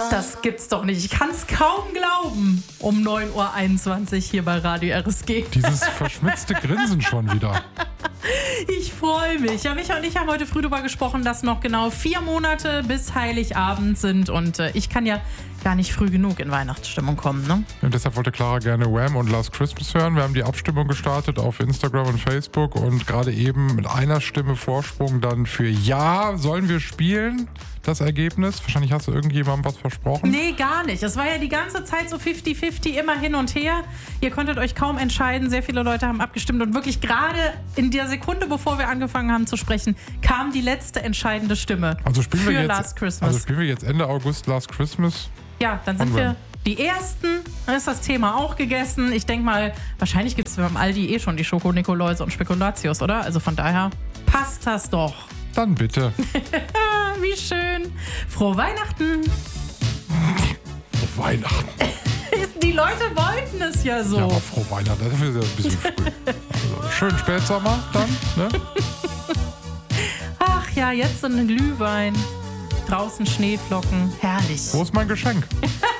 Das gibt's doch nicht. Ich kann's kaum glauben. Um 9.21 Uhr hier bei Radio RSG. Dieses verschmitzte Grinsen schon wieder. Ich freue mich. Ja, Micha und ich haben heute früh darüber gesprochen, dass noch genau 4 Monate bis Heiligabend sind. Und ich kann ja gar nicht früh genug in Weihnachtsstimmung kommen, ne? Und deshalb wollte Clara gerne Wham und Last Christmas hören. Wir haben die Abstimmung gestartet auf Instagram und Facebook und gerade eben mit einer Stimme Vorsprung dann für Ja, sollen wir spielen? Das Ergebnis. Wahrscheinlich hast du irgendjemandem was versprochen. Nee, gar nicht. Es war ja die ganze Zeit so 50-50, immer hin und her. Ihr konntet euch kaum entscheiden. Sehr viele Leute haben abgestimmt. Und wirklich gerade in der Sekunde, bevor wir angefangen haben zu sprechen, kam die letzte entscheidende Stimme spielen für wir jetzt, Last Christmas. Also spielen wir jetzt Ende August Last Christmas? Ja, dann sind wir die Ersten. Dann ist das Thema auch gegessen. Ich denke mal, wahrscheinlich gibt es beim Aldi schon die Schoko-Nikoläuse und Spekulatius, oder? Also von daher passt das doch. Dann bitte. Wie schön. Frohe Weihnachten. Frohe Weihnachten. Die Leute wollten es ja so. Ja, aber frohe Weihnachten. Das ist ja ein bisschen früh. Also, schönen Spätsommer dann, ne? Ach ja, jetzt so ein Glühwein. Draußen Schneeflocken. Herrlich. Wo ist mein Geschenk?